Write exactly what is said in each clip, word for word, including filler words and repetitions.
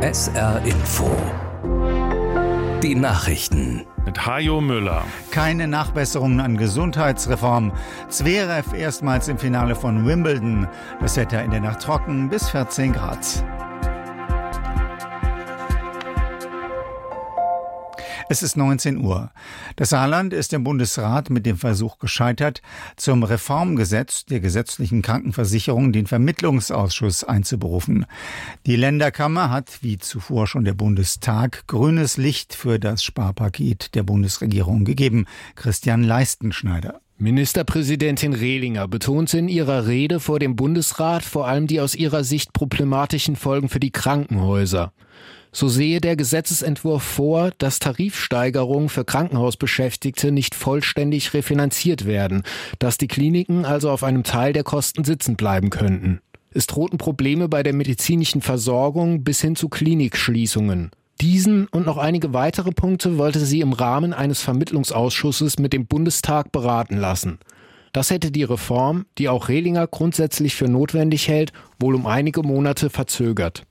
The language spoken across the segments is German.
S R Info. Die Nachrichten. Mit Hajo Müller. Keine Nachbesserungen an Gesundheitsreform. Zverev erstmals im Finale von Wimbledon. Das Wetter in der Nacht trocken bis vierzehn Grad. Es ist neunzehn Uhr. Das Saarland ist im Bundesrat mit dem Versuch gescheitert, zum Reformgesetz der gesetzlichen Krankenversicherung den Vermittlungsausschuss einzuberufen. Die Länderkammer hat, wie zuvor schon der Bundestag, grünes Licht für das Sparpaket der Bundesregierung gegeben. Christian Leistenschneider. Ministerpräsidentin Rehlinger betonte in ihrer Rede vor dem Bundesrat vor allem die aus ihrer Sicht problematischen Folgen für die Krankenhäuser. So sehe der Gesetzesentwurf vor, dass Tarifsteigerungen für Krankenhausbeschäftigte nicht vollständig refinanziert werden, dass die Kliniken also auf einem Teil der Kosten sitzen bleiben könnten. Es drohten Probleme bei der medizinischen Versorgung bis hin zu Klinikschließungen. Diesen und noch einige weitere Punkte wollte sie im Rahmen eines Vermittlungsausschusses mit dem Bundestag beraten lassen. Das hätte die Reform, die auch Rehlinger grundsätzlich für notwendig hält, wohl um einige Monate verzögert.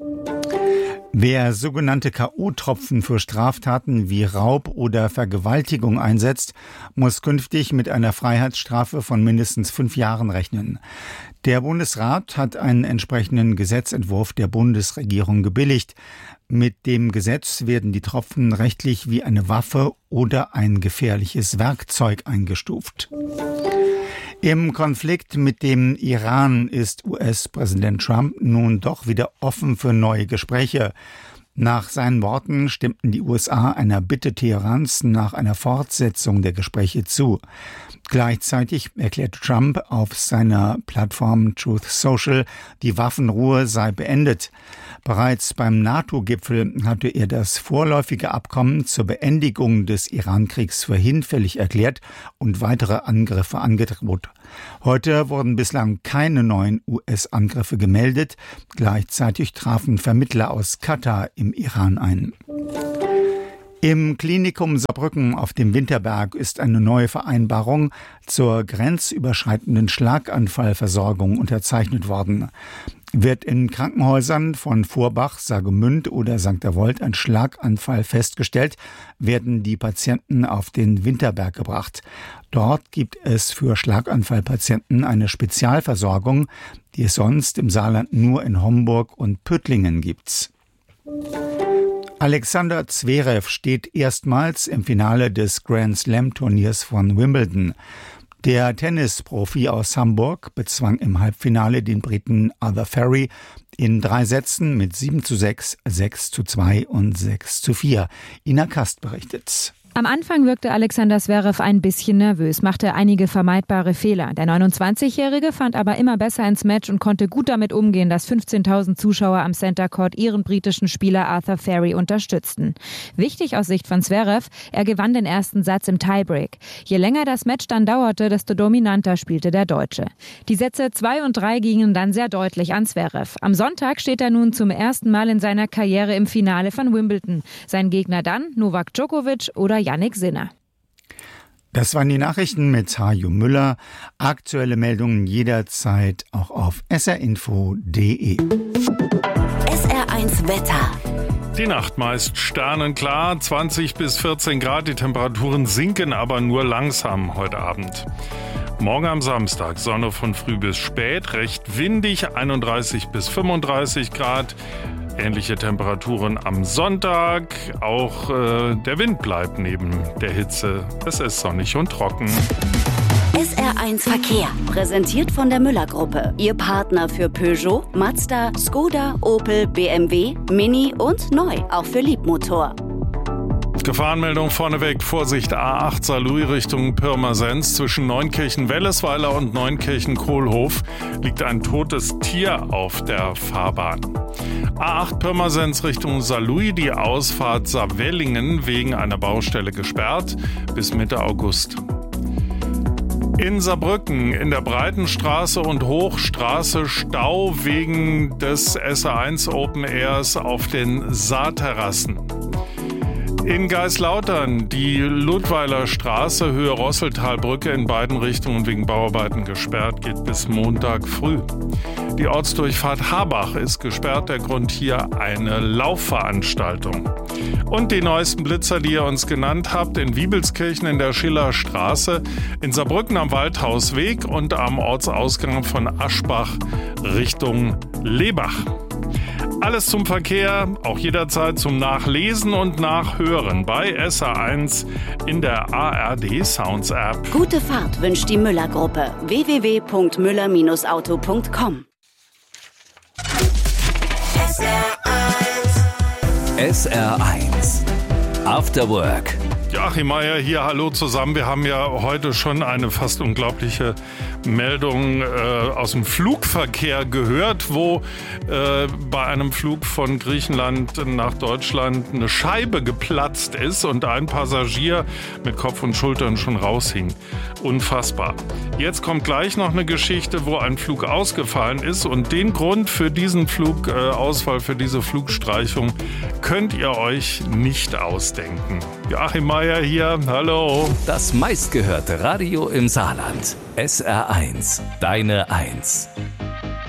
Wer sogenannte K O-Tropfen für Straftaten wie Raub oder Vergewaltigung einsetzt, muss künftig mit einer Freiheitsstrafe von mindestens fünf Jahren rechnen. Der Bundesrat hat einen entsprechenden Gesetzentwurf der Bundesregierung gebilligt. Mit dem Gesetz werden die Tropfen rechtlich wie eine Waffe oder ein gefährliches Werkzeug eingestuft. Im Konflikt mit dem Iran ist U S-Präsident Trump nun doch wieder offen für neue Gespräche. Nach seinen Worten stimmten die U S A einer Bitte Teherans nach einer Fortsetzung der Gespräche zu. Gleichzeitig erklärte Trump auf seiner Plattform Truth Social, die Waffenruhe sei beendet. Bereits beim NATO-Gipfel hatte er das vorläufige Abkommen zur Beendigung des Iran-Kriegs für hinfällig erklärt und weitere Angriffe angedroht. Heute wurden bislang keine neuen U S-Angriffe gemeldet. Gleichzeitig trafen Vermittler aus Katar im Iran ein. Im Klinikum Saarbrücken auf dem Winterberg ist eine neue Vereinbarung zur grenzüberschreitenden Schlaganfallversorgung unterzeichnet worden. Wird in Krankenhäusern von Vorbach, Saargemünd oder Sankt Avold ein Schlaganfall festgestellt, werden die Patienten auf den Winterberg gebracht. Dort gibt es für Schlaganfallpatienten eine Spezialversorgung, die es sonst im Saarland nur in Homburg und Püttlingen gibt. Alexander Zverev steht erstmals im Finale des Grand Slam Turniers von Wimbledon. Der Tennisprofi aus Hamburg bezwang im Halbfinale den Briten Arthur Ferry in drei Sätzen mit sieben zu sechs, sechs zu zwei und sechs zu vier. Ina Kast berichtet. Am Anfang wirkte Alexander Zverev ein bisschen nervös, machte einige vermeidbare Fehler. Der neunundzwanzigjährige fand aber immer besser ins Match und konnte gut damit umgehen, dass fünfzehntausend Zuschauer am Center Court ihren britischen Spieler Arthur Ferry unterstützten. Wichtig aus Sicht von Zverev, er gewann den ersten Satz im Tiebreak. Je länger das Match dann dauerte, desto dominanter spielte der Deutsche. Die Sätze zwei und drei gingen dann sehr deutlich an Zverev. Am Sonntag steht er nun zum ersten Mal in seiner Karriere im Finale von Wimbledon. Sein Gegner dann Novak Djokovic oder Jannik Sinner. Das waren die Nachrichten mit Hajo Müller. Aktuelle Meldungen jederzeit auch auf s r info punkt d e. S R eins Wetter. Die Nacht meist sternenklar, zwanzig bis vierzehn Grad. Die Temperaturen sinken aber nur langsam heute Abend. Morgen am Samstag Sonne von früh bis spät, recht windig, einunddreißig bis fünfunddreißig Grad. Ähnliche Temperaturen am Sonntag. Auch äh, der Wind bleibt neben der Hitze. Es ist sonnig und trocken. S R eins Verkehr. Präsentiert von der Müller-Gruppe. Ihr Partner für Peugeot, Mazda, Skoda, Opel, B M W, Mini und neu. Auch für Liebmotor. Gefahrenmeldung vorneweg. Vorsicht A acht Saarlouis Richtung Pirmasens. Zwischen Neunkirchen-Wellesweiler und Neunkirchen-Kohlhof liegt ein totes Tier auf der Fahrbahn. A acht Pirmasens Richtung Saarlouis, die Ausfahrt Saarwellingen wegen einer Baustelle gesperrt bis Mitte August. In Saarbrücken in der Breitenstraße und Hochstraße Stau wegen des S R eins Open Airs auf den Saarterrassen. In Geislautern die Ludweiler Straße, Höhe Rosseltalbrücke in beiden Richtungen wegen Bauarbeiten gesperrt, geht bis Montag früh. Die Ortsdurchfahrt Habach ist gesperrt, der Grund hier eine Laufveranstaltung. Und die neuesten Blitzer, die ihr uns genannt habt, in Wiebelskirchen in der Schillerstraße, in Saarbrücken am Waldhausweg und am Ortsausgang von Aschbach Richtung Lebach. Alles zum Verkehr, auch jederzeit zum Nachlesen und Nachhören bei S R eins in der A R D Sounds App. Gute Fahrt wünscht die Müller-Gruppe. w w w punkt müller auto punkt com. S R eins After Work. Joachim Meier hier, hallo zusammen. Wir haben ja heute schon eine fast unglaubliche Meldung äh, aus dem Flugverkehr gehört, wo äh, bei einem Flug von Griechenland nach Deutschland eine Scheibe geplatzt ist und ein Passagier mit Kopf und Schultern schon raushing. Unfassbar. Jetzt kommt gleich noch eine Geschichte, wo ein Flug ausgefallen ist, und den Grund für diesen Flugausfall, äh, für diese Flugstreichung könnt ihr euch nicht ausdenken. Joachim Meier hier, hallo. Das meistgehörte Radio im Saarland. S R eins, deine Eins.